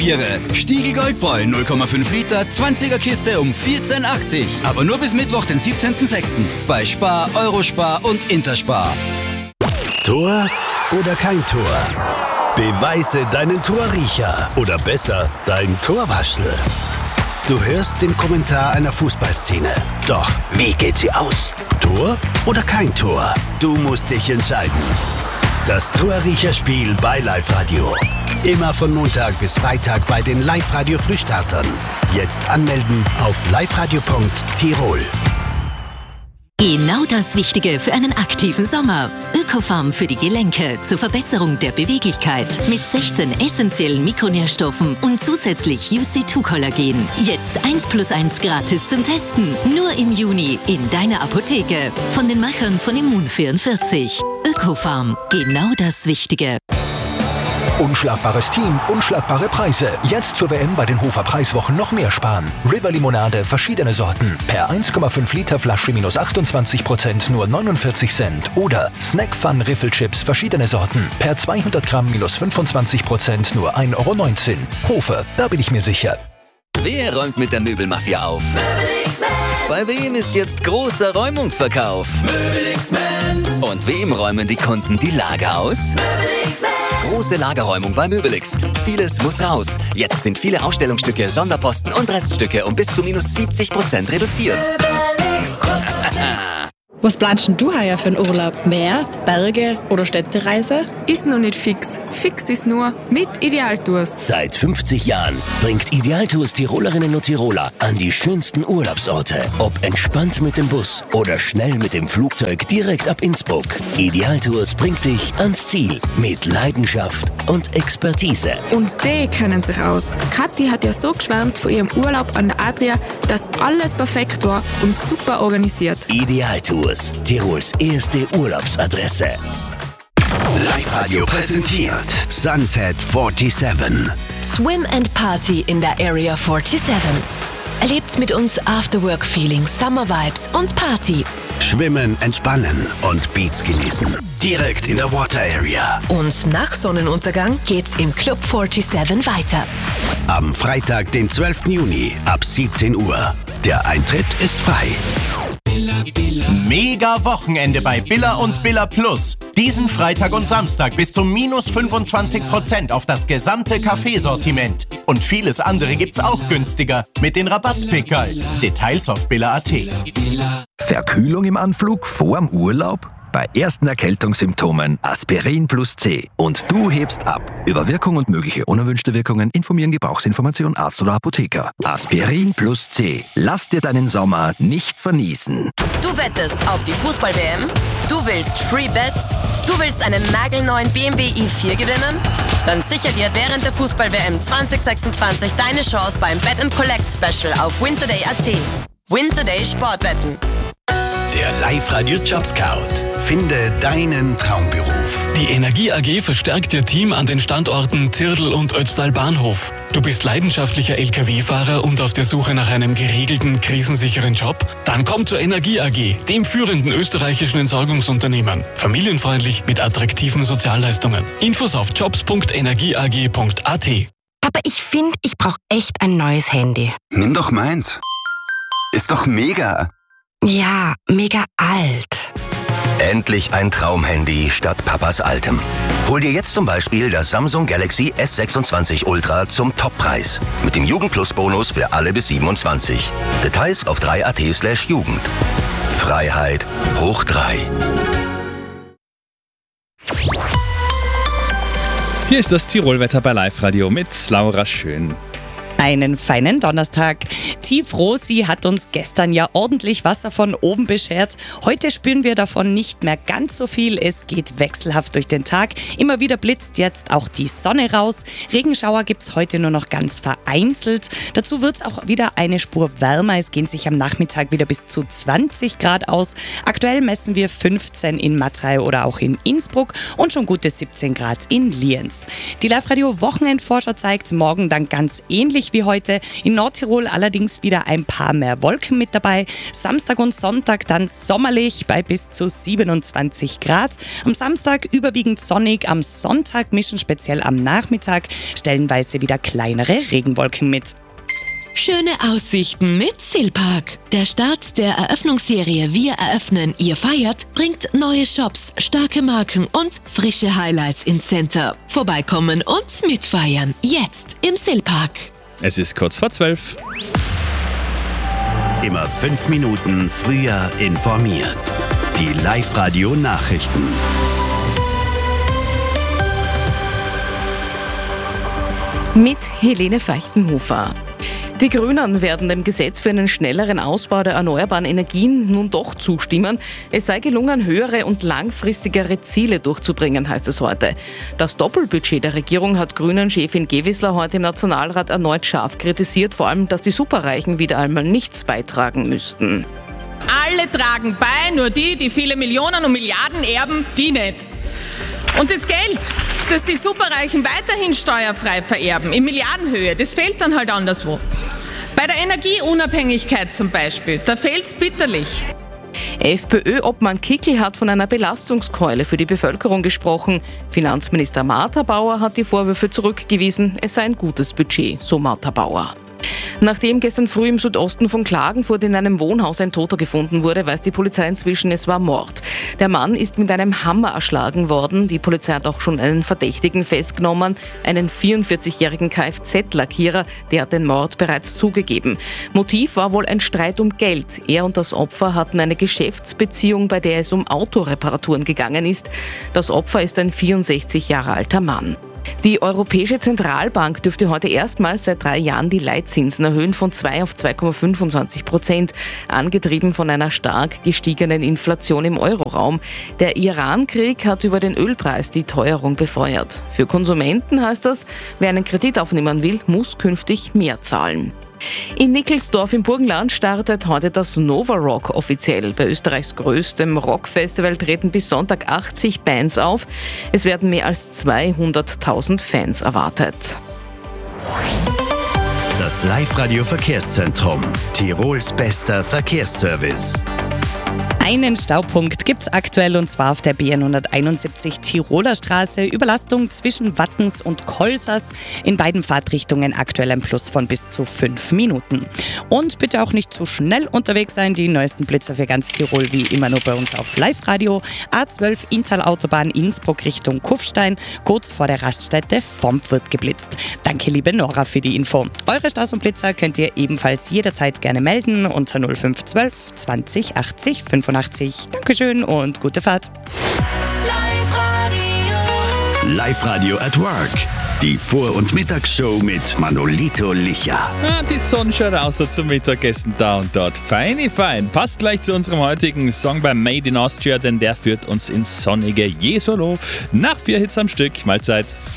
Biere. Stiegl Goldbräu 0,5 Liter, 20er Kiste um 14,80. Aber nur bis Mittwoch, den 17.06. Bei Spar, Eurospar und Interspar. Tor oder kein Tor? Beweise deinen Torriecher. Oder besser, dein Torwaschel. Du hörst den Kommentar einer Fußballszene. Doch, wie geht sie aus? Tor oder kein Tor? Du musst dich entscheiden. Das Torriecherspiel bei Live-Radio. Immer von Montag bis Freitag bei den Live-Radio-Frühstartern. Jetzt anmelden auf liveradio.tirol. Genau das Wichtige für einen aktiven Sommer. Ökofarm für die Gelenke zur Verbesserung der Beweglichkeit mit 16 essentiellen Mikronährstoffen und zusätzlich UC2-Kollagen. Jetzt 1+1 gratis zum Testen. Nur im Juni in deiner Apotheke. Von den Machern von Immun44. Ökofarm. Genau das Wichtige. Unschlagbares Team, unschlagbare Preise. Jetzt zur WM bei den Hofer Preiswochen noch mehr sparen. River Limonade, verschiedene Sorten. Per 1,5 Liter Flasche minus 28%, nur 49 Cent. Oder Snack Fun Riffelchips, verschiedene Sorten. Per 200 Gramm minus 25%, nur 1,19 Euro. Hofer, da bin ich mir sicher. Wer räumt mit der Möbelmafia auf? Bei wem ist jetzt großer Räumungsverkauf? Und wem räumen die Kunden die Lager aus? Große Lagerräumung bei Möbelix. Vieles muss raus. Jetzt sind viele Ausstellungsstücke, Sonderposten und Reststücke um bis zu minus 70% reduziert. Was planst denn du heuer für einen Urlaub? Meer, Berge oder Städtereise? Ist noch nicht fix. Fix ist nur mit Idealtours. Seit 50 Jahren bringt Idealtours Tirolerinnen und Tiroler an die schönsten Urlaubsorte. Ob entspannt mit dem Bus oder schnell mit dem Flugzeug direkt ab Innsbruck. Idealtours bringt dich ans Ziel mit Leidenschaft und Expertise. Und die kennen sich aus. Kathi hat ja so geschwärmt von ihrem Urlaub an der Adria, dass alles perfekt war und super organisiert. Idealtours, Tirols erste Urlaubsadresse. Live-Radio präsentiert Sunset 47. Swim and Party in der Area 47. Erlebt mit uns Afterwork-Feeling, Summer-Vibes und Party. Schwimmen, entspannen und Beats genießen. Direkt in der Water Area. Und nach Sonnenuntergang geht's im Club 47 weiter. Am Freitag, den 12. Juni ab 17 Uhr. Der Eintritt ist frei. Mega Wochenende bei Billa und Billa Plus. Diesen Freitag und Samstag bis zu minus 25% auf das gesamte Kaffeesortiment. Und vieles andere gibt's auch günstiger mit den Rabattpickerl. Details auf billa.at. Verkühlung im Anflug vorm Urlaub? Bei ersten Erkältungssymptomen Aspirin plus C. Und du hebst ab. Über Wirkung und mögliche unerwünschte Wirkungen informieren Gebrauchsinformation Arzt oder Apotheker. Aspirin plus C. Lass dir deinen Sommer nicht verniesen. Du wettest auf die Fußball-WM? Du willst Free Bets? Du willst einen nagelneuen BMW i4 gewinnen? Dann sicher dir während der Fußball-WM 2026 deine Chance beim Bet & Collect Special auf wintoday.at. Wintoday Sportwetten. Der Live-Radio Job Scout. Finde deinen Traumberuf. Die Energie AG verstärkt ihr Team an den Standorten Zirdl und Ötztal Bahnhof. Du bist leidenschaftlicher LKW-Fahrer und auf der Suche nach einem geregelten, krisensicheren Job? Dann komm zur Energie AG, dem führenden österreichischen Entsorgungsunternehmen. Familienfreundlich mit attraktiven Sozialleistungen. Infos auf jobs.energieag.at. Aber ich finde, ich brauche echt ein neues Handy. Nimm doch meins. Ist doch mega. Ja, mega alt. Endlich ein Traumhandy statt Papas altem. Hol dir jetzt zum Beispiel das Samsung Galaxy S26 Ultra zum Toppreis. Mit dem Jugend-Plus-Bonus für alle bis 27. Details auf 3.at/Jugend. Freiheit hoch 3. Hier ist das Tirolwetter bei Live-Radio mit Laura Schön. Einen feinen Donnerstag. Tiefrosi hat uns gestern ja ordentlich Wasser von oben beschert. Heute spüren wir davon nicht mehr ganz so viel. Es geht wechselhaft durch den Tag. Immer wieder blitzt jetzt auch die Sonne raus. Regenschauer gibt es heute nur noch ganz vereinzelt. Dazu wird es auch wieder eine Spur wärmer. Es gehen sich am Nachmittag wieder bis zu 20 Grad aus. Aktuell messen wir 15 in Matrei oder auch in Innsbruck und schon gute 17 Grad in Lienz. Die Live-Radio-Wochenendvorschau zeigt morgen dann ganz ähnlich ähnlich wie heute. In Nordtirol allerdings wieder ein paar mehr Wolken mit dabei. Samstag und Sonntag dann sommerlich bei bis zu 27 Grad. Am Samstag überwiegend sonnig, am Sonntag mischen speziell am Nachmittag stellenweise wieder kleinere Regenwolken mit. Schöne Aussichten mit Silpark. Der Start der Eröffnungsserie Wir eröffnen, ihr feiert bringt neue Shops, starke Marken und frische Highlights ins Center. Vorbeikommen und mitfeiern. Jetzt im Silpark. Es ist kurz vor 12. Immer 5 Minuten früher informiert. Die Live-Radio-Nachrichten. Mit Helene Feichtenhofer. Die Grünen werden dem Gesetz für einen schnelleren Ausbau der erneuerbaren Energien nun doch zustimmen. Es sei gelungen, höhere und langfristigere Ziele durchzubringen, heißt es heute. Das Doppelbudget der Regierung hat Grünen-Chefin Gewissler heute im Nationalrat erneut scharf kritisiert, vor allem, dass die Superreichen wieder einmal nichts beitragen müssten. Alle tragen bei, nur die viele Millionen und Milliarden erben, die nicht. Und das Geld, das die Superreichen weiterhin steuerfrei vererben, in Milliardenhöhe, das fehlt dann halt anderswo. Bei der Energieunabhängigkeit zum Beispiel, da fehlt's bitterlich. FPÖ-Obmann Kickl hat von einer Belastungskeule für die Bevölkerung gesprochen. Finanzminister Martha Bauer hat die Vorwürfe zurückgewiesen, es sei ein gutes Budget, so Martha Bauer. Nachdem gestern früh im Südosten von Klagenfurt in einem Wohnhaus ein Toter gefunden wurde, weiß die Polizei inzwischen, es war Mord. Der Mann ist mit einem Hammer erschlagen worden. Die Polizei hat auch schon einen Verdächtigen festgenommen, einen 44-jährigen Kfz-Lackierer, der hat den Mord bereits zugegeben. Motiv war wohl ein Streit um Geld. Er und das Opfer hatten eine Geschäftsbeziehung, bei der es um Autoreparaturen gegangen ist. Das Opfer ist ein 64 Jahre alter Mann. Die Europäische Zentralbank dürfte heute erstmals seit 3 Jahren die Leitzinsen erhöhen von 2 auf 2,25%, angetrieben von einer stark gestiegenen Inflation im Euroraum. Der Iran-Krieg hat über den Ölpreis die Teuerung befeuert. Für Konsumenten heißt das, wer einen Kredit aufnehmen will, muss künftig mehr zahlen. In Nickelsdorf im Burgenland startet heute das Nova Rock offiziell. Bei Österreichs größtem Rockfestival treten bis Sonntag 80 Bands auf. Es werden mehr als 200.000 Fans erwartet. Das Live-Radio-Verkehrszentrum. Tirols bester Verkehrsservice. Einen Staupunkt gibt's aktuell und zwar auf der B171 Tiroler Straße. Überlastung zwischen Wattens und Kolsas. In beiden Fahrtrichtungen aktuell ein Plus von bis zu 5 Minuten. Und bitte auch nicht zu schnell unterwegs sein. Die neuesten Blitzer für ganz Tirol wie immer nur bei uns auf Live-Radio. A12 Inntal-Autobahn Innsbruck Richtung Kufstein. Kurz vor der Raststätte Vomp wird geblitzt. Danke liebe Nora für die Info. Eure Staus und Blitzer könnt ihr ebenfalls jederzeit gerne melden unter 0512 20 80 85. Dankeschön und gute Fahrt. Live-Radio at Work. Die Vor- und Mittagsshow mit Manolito Licha. Ja, die Sonne schaut raus zum Mittagessen da und dort. Feini fein. Passt gleich zu unserem heutigen Song bei Made in Austria, denn der führt uns ins sonnige Jesolo. Nach 4 Hits am Stück. Mahlzeit.